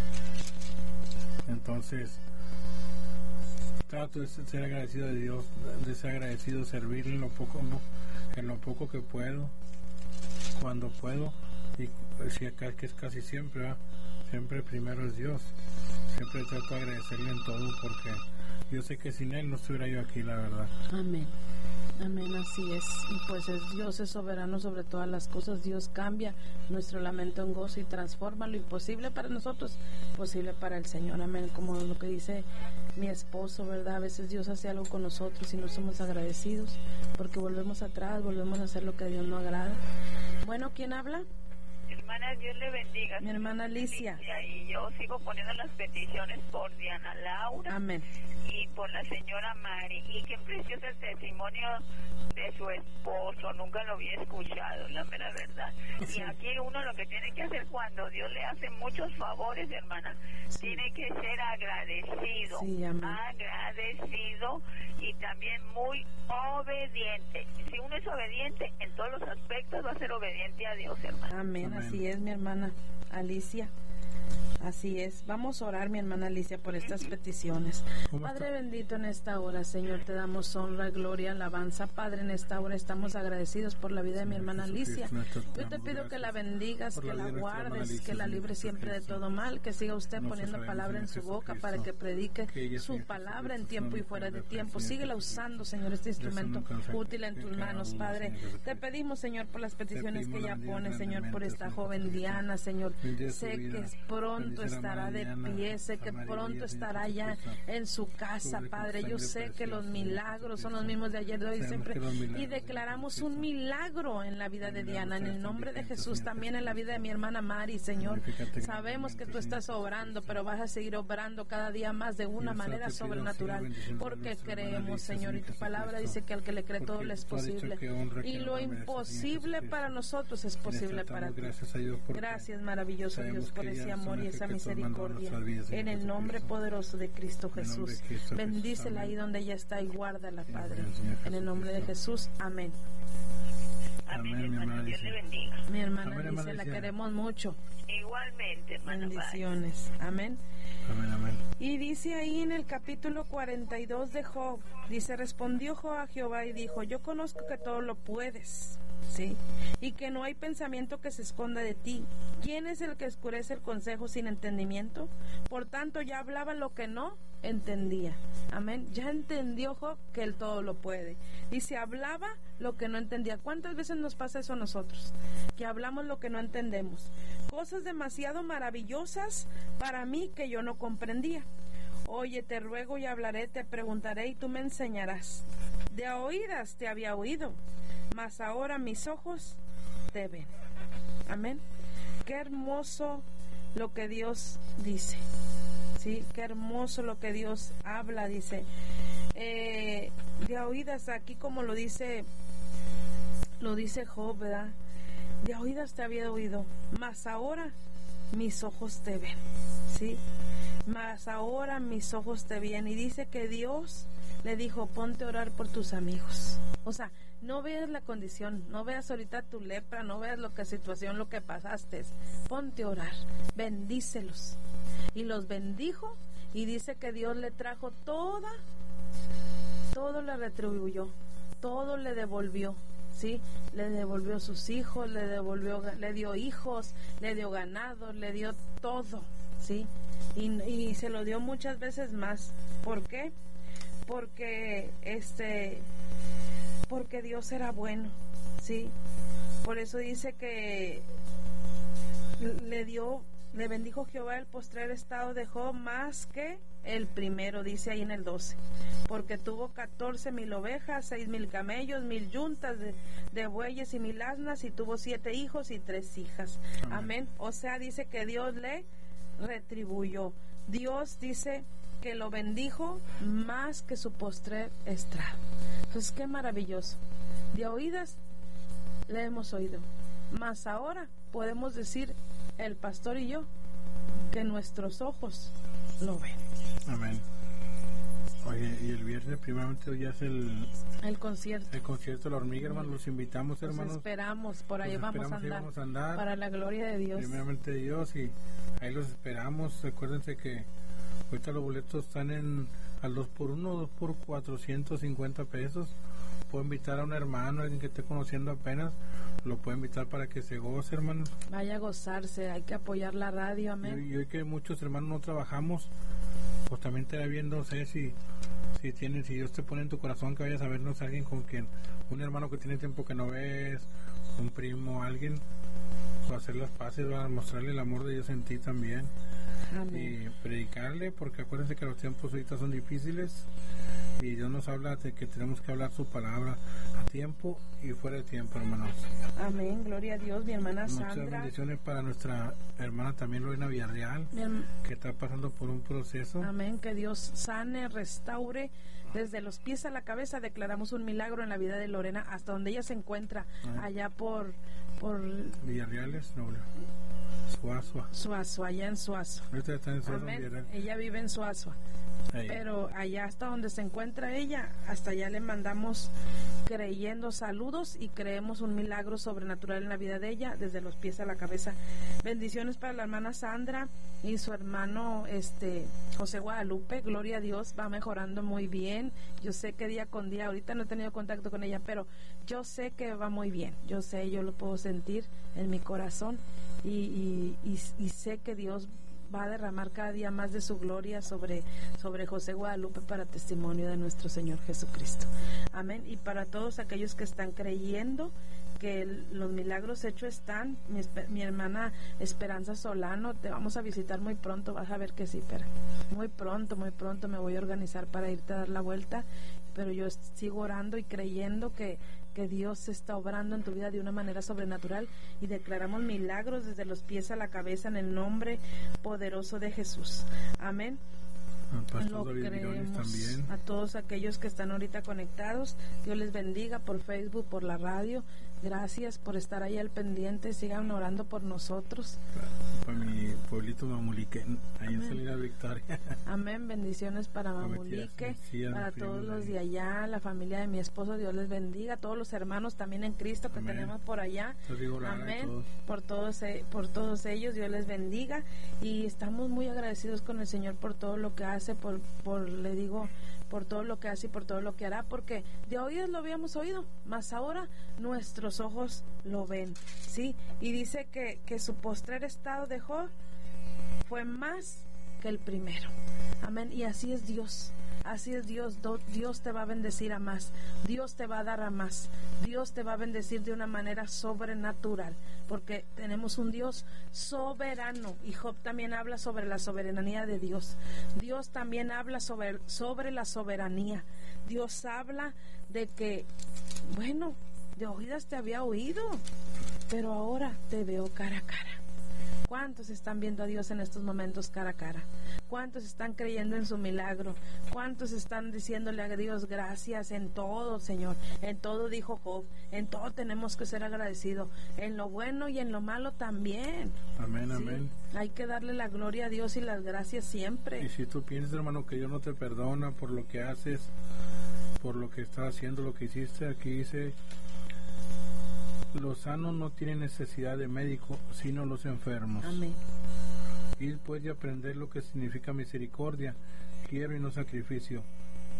A: Entonces trato de ser agradecido de Dios, de ser agradecido, servirle en lo poco que puedo, cuando puedo, y si acá, que es casi siempre, ¿verdad? Siempre primero es Dios. Siempre trato de agradecerle en todo, porque yo sé que sin Él no estuviera yo aquí, la verdad.
B: Amén. Amén, así es. Y pues Dios es soberano sobre todas las cosas. Dios cambia nuestro lamento en gozo y transforma lo imposible para nosotros, posible para el Señor. Amén. Como lo que dice mi esposo, ¿verdad? A veces Dios hace algo con nosotros y no somos agradecidos, porque volvemos atrás, volvemos a hacer lo que a Dios no agrada. Bueno, ¿quién habla?
D: Hermana, Dios le bendiga.
B: Mi hermana Alicia.
D: Y yo sigo poniendo las peticiones por Diana Laura.
B: Amén.
D: Y por la señora Mari. Y qué precioso el testimonio de su esposo. Nunca lo había escuchado, la mera verdad. Sí. Y aquí uno lo que tiene que hacer cuando Dios le hace muchos favores, hermana, sí, tiene que ser agradecido.
B: Sí, amén.
D: Agradecido y también muy obediente. Si uno es obediente en todos los aspectos, va a ser obediente a Dios, hermana.
B: Amén. Así es, mi hermana Alicia. Así es. Vamos a orar, mi hermana Alicia, por estas peticiones. Padre bendito, en esta hora, Señor, te damos honra, gloria, alabanza. Padre, en esta hora estamos agradecidos por la vida de mi hermana Alicia. Yo te pido que la bendigas, que la guardes, que la libres siempre de todo mal, que siga usted poniendo palabra en su boca para que predique su palabra en tiempo y fuera de tiempo. Síguela usando, Señor, este instrumento útil en tus manos, Padre. Te pedimos, Señor, por las peticiones que ella pone, Señor, por esta joven Diana, Señor. Sé que pronto estará de pie, sé que pronto estará ya en su casa, Padre. Yo sé que los milagros son los mismos de ayer, de hoy y siempre, y declaramos un milagro en la vida de Diana, en el nombre de Jesús, también en la vida de mi hermana Mari, Señor. Sabemos que tú estás obrando, pero vas a seguir obrando cada día más de una manera sobrenatural, porque creemos, Señor, y tu palabra dice que al que le cree todo le es posible, y lo imposible para nosotros es posible para ti. Gracias, maravilloso Dios, por ese amor y esa misericordia, en el nombre poderoso de Cristo Jesús. Bendícela ahí donde ella está y guárdala, Padre, en el nombre de Jesús. Amén.
D: Amén, hermana. Dios le bendiga.
B: Mi hermana Alicia, la queremos mucho.
D: Igualmente, hermana.
B: Bendiciones. Amén.
A: Amén, amén.
B: Y dice ahí en el capítulo 42 de Job, dice, respondió Job a Jehová y dijo, yo conozco que todo lo puedes, ¿sí? Y que no hay pensamiento que se esconda de ti. ¿Quién es el que oscurece el consejo sin entendimiento? Por tanto, ya hablaba lo que no entendía. Amén. Ya entendió Job que él todo lo puede. Dice, hablaba lo que no entendía. ¿Cuántas veces nos pasa eso a nosotros? Que hablamos lo que no entendemos. Cosas demasiado maravillosas para mí que yo no comprendía. Oye, te ruego y hablaré, te preguntaré y tú me enseñarás. De a oídas te había oído, mas ahora mis ojos te ven. Amén. Qué hermoso lo que Dios dice. Sí, qué hermoso lo que Dios habla, dice. De a oídas, aquí como lo dice Job, ¿verdad? De a oídas te había oído, mas ahora mis ojos te ven. Sí, mas ahora mis ojos te ven. Y dice que Dios le dijo, ponte a orar por tus amigos. O sea, no veas la condición, no veas ahorita tu lepra, no veas lo que situación, lo que pasaste. Ponte a orar, bendícelos. Y los bendijo, y dice que Dios le trajo toda todo le retribuyó, todo le devolvió, ¿sí? Le devolvió sus hijos, le dio hijos, le dio ganado, le dio todo, ¿sí? Y se lo dio muchas veces más. ¿Por qué? Porque Dios era bueno, ¿sí? Por eso dice que le bendijo Jehová el postrer estado de Job más que el primero, dice ahí en el 12, porque tuvo 14,000 ovejas, 6,000 camellos, 1,000 yuntas de bueyes y 1,000 asnas, y tuvo 7 hijos y 3 hijas. Amén. O sea, dice que Dios le retribuyó. Dios dice que lo bendijo más que su postrer estrado. Entonces, qué maravilloso. De oídas le hemos oído, mas ahora podemos decir, el pastor y yo, que nuestros ojos lo ven.
A: Amén. Oye, y el viernes primeramente hoy ya es el concierto. El concierto de la hormiga, hermanos. Los invitamos, hermanos.
B: Los esperamos, por ahí vamos a andar, para la gloria de Dios.
A: Primeramente Dios, y ahí los esperamos. Recuérdense que ahorita los boletos están al 2x1, 2 por 450 pesos. Puedo invitar a un hermano, alguien que esté conociendo apenas, lo puedo invitar para que se goce, hermanos.
B: Vaya a gozarse, hay que apoyar la radio, amén.
A: Y hoy que muchos hermanos no trabajamos, pues también te va viendo, no sé si Dios te pone en tu corazón que vayas a vernos a alguien con quien, un hermano que tiene tiempo que no ves, un primo, alguien, o hacer las paces, va a mostrarle el amor de Dios en ti también. Amén. Y predicarle, porque acuérdense que los tiempos ahorita son difíciles y Dios nos habla de que tenemos que hablar su palabra a tiempo y fuera de tiempo, hermanos.
B: Amén, gloria a Dios. Mi hermana
A: Sandra. Muchas bendiciones para nuestra hermana también Lorena Villarreal, que está pasando por un proceso.
B: Amén, que Dios sane, restaure desde los pies a la cabeza. Declaramos un milagro en la vida de Lorena hasta donde ella se encuentra. Amén. Allá por
A: Villarreales, no,
B: Suazua, allá en Suazua.
A: Ahorita está en Suazua.
B: Ella vive en Suazua. Ahí. Pero allá hasta donde se encuentra ella, hasta allá le mandamos creyendo saludos y creemos un milagro sobrenatural en la vida de ella, desde los pies a la cabeza. Bendiciones para la hermana Sandra y su hermano José Guadalupe. Gloria a Dios, va mejorando muy bien. Yo sé que día con día, ahorita no he tenido contacto con ella, pero yo sé que va muy bien. Yo lo puedo sentir en mi corazón y sé que Dios va a derramar cada día más de su gloria sobre José Guadalupe para testimonio de nuestro Señor Jesucristo. Amén. Y para todos aquellos que están creyendo que los milagros hechos están, mi hermana Esperanza Solano, te vamos a visitar muy pronto, vas a ver que sí, pero muy pronto me voy a organizar para irte a dar la vuelta, pero yo sigo orando y creyendo que Dios está obrando en tu vida de una manera sobrenatural y declaramos milagros desde los pies a la cabeza en el nombre poderoso de Jesús. Amén. Lo creemos. También. A todos aquellos que están ahorita conectados, Dios les bendiga por Facebook, por la radio. Gracias por estar ahí al pendiente. Sigan orando por nosotros.
A: Para mi pueblito Mamulique, ahí en Salina Victoria.
B: Amén. Bendiciones para Mamulique, para todos los de allá, la familia de mi esposo. Dios les bendiga. Todos los hermanos también en Cristo que tenemos por allá. Amén. Por todos ellos, Dios les bendiga. Y estamos muy agradecidos con el Señor por todo lo que hace, por todo lo que hace y por todo lo que hará, porque de oídos lo habíamos oído, mas ahora nuestros ojos lo ven, ¿sí? Y dice que su postrer estado de Job fue más que el primero. Amén. Y así es Dios. Así es Dios. Dios te va a bendecir a más. Dios te va a dar a más. Dios te va a bendecir de una manera sobrenatural, porque tenemos un Dios soberano. Y Job también habla sobre la soberanía de Dios. Dios también habla sobre la soberanía. Dios habla de que, bueno, de oídas te había oído, pero ahora te veo cara a cara. ¿Cuántos están viendo a Dios en estos momentos cara a cara? ¿Cuántos están creyendo en su milagro? ¿Cuántos están diciéndole a Dios gracias en todo, Señor? En todo, dijo Job, en todo tenemos que ser agradecidos, en lo bueno y en lo malo también.
A: Amén,
B: ¿sí?
A: Amén.
B: Hay que darle la gloria a Dios y las gracias siempre.
A: Y si tú piensas, hermano, que Dios no te perdona por lo que haces, por lo que estás haciendo, lo que hiciste, aquí dice: los sanos no tienen necesidad de médico, sino los enfermos.
B: Amén.
A: Ir pues y aprender lo que significa misericordia, quiero y no sacrificio,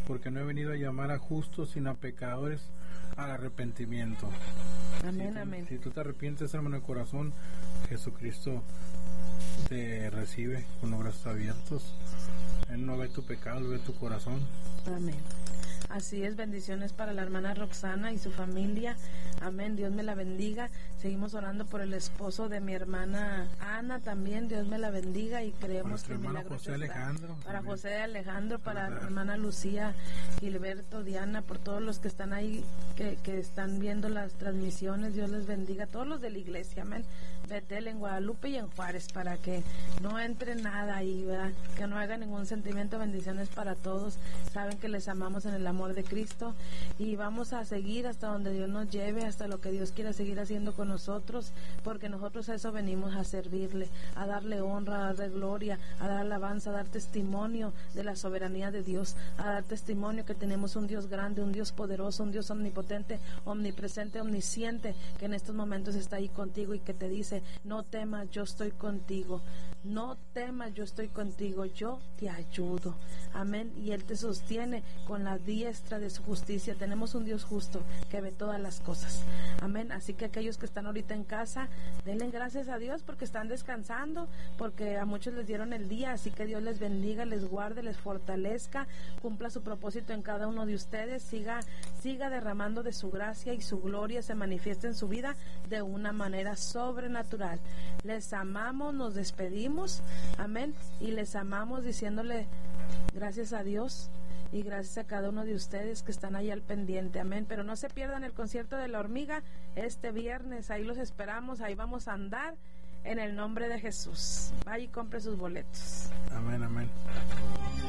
A: porque no he venido a llamar a justos, sino a pecadores al arrepentimiento.
B: Amén, amén.
A: Si tú te arrepientes, hermano, de corazón, Jesucristo te recibe con los brazos abiertos. Él no ve tu pecado, Él ve tu corazón.
B: Amén. Así es, bendiciones para la hermana Roxana y su familia. Amén, Dios me la bendiga. Seguimos orando por el esposo de mi hermana Ana también. Dios me la bendiga y creemos que
A: hermano José Alejandro.
B: Para
A: también.
B: José Alejandro, para la hermana Lucía, Gilberto, Diana, por todos los que están ahí, que están viendo las transmisiones. Dios les bendiga. Todos los de la iglesia, amén. Betel, en Guadalupe y en Juárez, para que no entre nada ahí, ¿verdad? Que no haga ningún sentimiento. Bendiciones para todos. Saben que les amamos en el amor de Cristo y vamos a seguir hasta donde Dios nos lleve, hasta lo que Dios quiera seguir haciendo con nosotros, porque nosotros a eso venimos, a servirle, a darle honra, a darle gloria, a dar alabanza, a dar testimonio de la soberanía de Dios, a dar testimonio que tenemos un Dios grande, un Dios poderoso, un Dios omnipotente, omnipresente, omnisciente, que en estos momentos está ahí contigo y que te dice: no temas, yo estoy contigo. No temas, yo estoy contigo, yo te ayudo. Amén. Y Él te sostiene con la diestra de su justicia. Tenemos un Dios justo que ve todas las cosas. Amén. Así que aquellos que están ahorita en casa, denle gracias a Dios porque están descansando, porque a muchos les dieron el día. Así que Dios les bendiga, les guarde, les fortalezca, cumpla su propósito en cada uno de ustedes, siga derramando de su gracia y su gloria se manifiesta en su vida de una manera sobrenatural. Les amamos, nos despedimos. Amén. Y les amamos diciéndole gracias a Dios y gracias a cada uno de ustedes que están ahí al pendiente. Amén. Pero no se pierdan el concierto de La Hormiga este viernes. Ahí los esperamos. Ahí vamos a andar en el nombre de Jesús. Vaya y compre sus boletos.
A: Amén, amén.